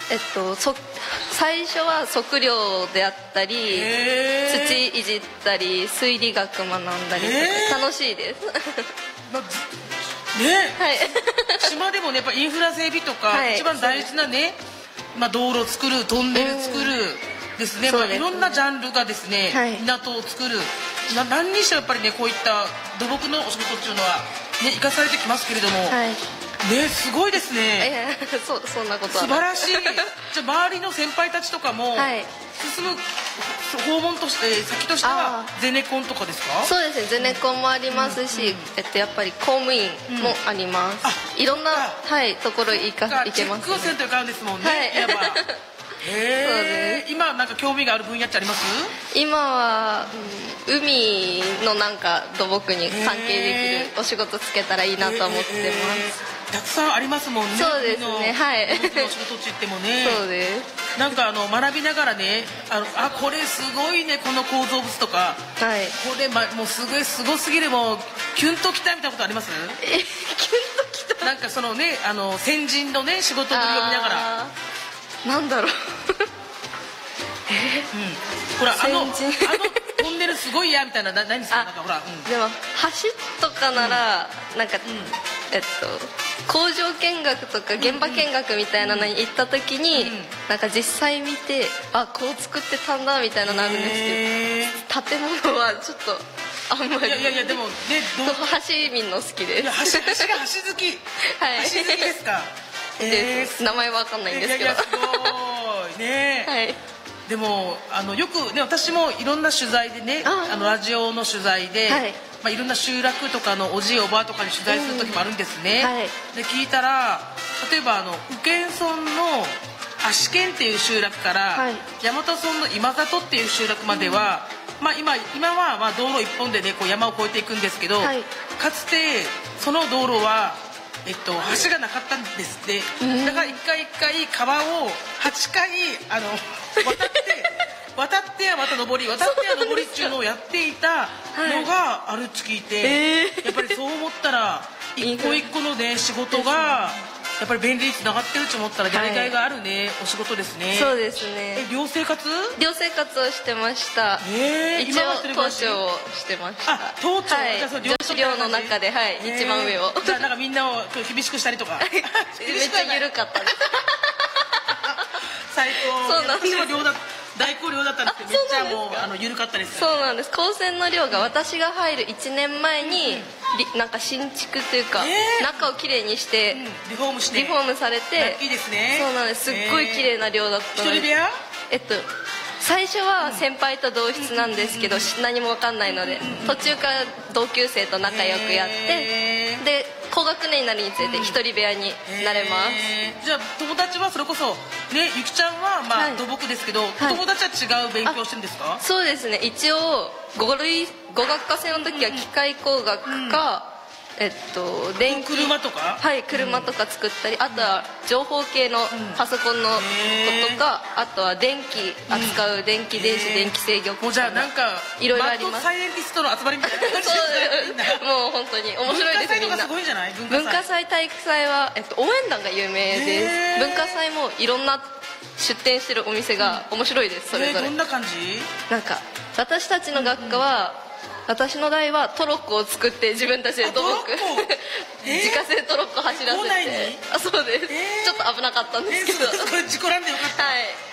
最初は測量であったり土いじったり推理学学んだりとか楽しいですね、はい、島でもねやっぱインフラ整備とか、はい、一番大事なね、道路を作るトンネル作るですね、いろんなジャンルがですね、はい、港を作る何にしてもやっぱりねこういった土木のお仕事っていうのはね生かされてきますけれども、はい、ねすごいですね。 そんなことは素晴らしい。じゃあ周りの先輩たちとかも、はい、進む訪問として先としてはゼネコンとかですか？ そうですね、ゼネコンもありますし、やっぱり公務員もあります。いろんなところ行けますね。 チェックをせんといかんですもんね。いわば。今なんか興味がある分野ってあります？ 今は海のなんか土木に関係できるお仕事つけたらいいなと思ってます。 たくさんありますもんね。 そうですね、はい。 土木の仕事地ってもね。 そうです。 なんか学びながらね、これすごいねこの構造物とか、はい、これもうすごすぎるもうキュンときたみたいなことあります？ キュンときた。 なんかそのね先人のね仕事ぶりを見ながら。 なんだろうほらトンネルすごいやみたいな何ですか？なんかほら、 でも橋とかならなんか工場見学とか現場見学みたいなのに行った時になんか実際見てこう作ってたんだみたいなのあるんですけど、建物はちょっとあんまり。 いやでもね橋見んの好きです。 橋好き。橋好きですか？ 名前は分かんないんですけど。 すごいね。はい。でもよくね私もいろんな取材でねラジオの取材で、いろんな集落とかのおじいおばあとかに取材する時もあるんですね。で聞いたら例えば宇検村の足見っていう集落から大和村の今里っていう集落までは、今は道路一本でねこう山を越えていくんですけど、かつてその道路は橋がなかったんですって。だから一回川を8回渡ってはまた登り渡っては登りっていうのをやっていたのがあるって聞いて、やっぱりそう思ったら一個一個のね仕事がやっぱり便利につながってるって思ったらやりがいがあるねお仕事ですね。 そうですね。 寮生活をしてました。一応当庁をしてました。 当庁。 女子寮の中で一番上を。 じゃあなんかみんなを厳しくしたりとか。めっちゃ緩かったです。 最高。そうなんです。大工寮だったんですけどめっちゃもう緩かったです。 そうなんです。高専の寮が私が入る1年前になんか新築というか中をきれいにしてリフォームされて、 いいですね。 そうなんです。すっごいきれいな寮だったので。 一人部屋？ 最初は先輩と同室なんですけど何も分かんないので途中から同級生と仲良くやってで高学年になるにつれて一人部屋になれます。 じゃあ友達はそれこそねゆきちゃんは土木ですけど友達は違う勉強してるんですか？ そうですね。一応語学科生の時は機械工学か車とか車とか作ったり、あとは情報系のパソコンのこととか、あとは電気扱う電気電子電気制御もうじゃあなんかいろいろあります。 マッドサイエンティストの集まりみたいな感じですもう本当に面白いですみんな。 すごいじゃない？ 文化祭体育祭は応援団が有名です。文化祭もいろんな出店してるお店が面白いです。それぞれどんな感じ？ なんか私たちの学科は私の代はトロッコを作って自分たちで土木自家製トロッコ走らせてそうです、ちょっと危なかったんですけど事故らんでよかった。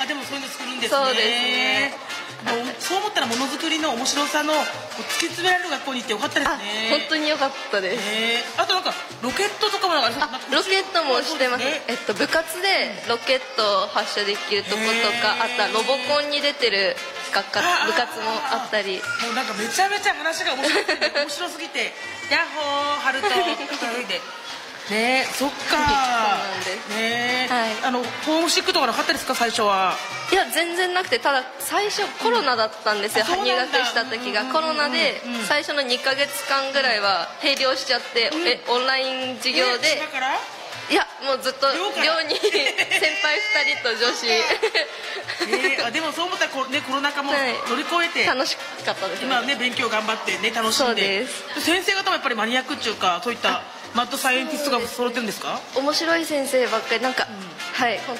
でもそういうの作るんですね。 そうですね。 そう思ったらものづくりの面白さの突き詰められる学校に行ってよかったですね。 本当によかったです。 あとなんかロケットとかもロケットもしてます。部活でロケットを発射できるとことか、あとはロボコンに出てる部活もあったり、 もうなんかめちゃめちゃ話が面白すぎてヤッホーハルトでね。そっか。ねホームシックとかなかったですか最初は？ いや全然なくて、ただ最初コロナだったんですよ。入学した時がコロナで最初の2ヶ月間ぐらいは閉寮しちゃってオンライン授業で、いやもうずっと寮に先輩2人と女子でもそう思ったらコロナ禍も乗り越えて楽しかったですね。 今ね勉強頑張ってね楽しんで。先生方もやっぱりマニアックっていうかそういったマッドサイエンティストが揃ってるんですか？ 面白い先生ばっかりなんか本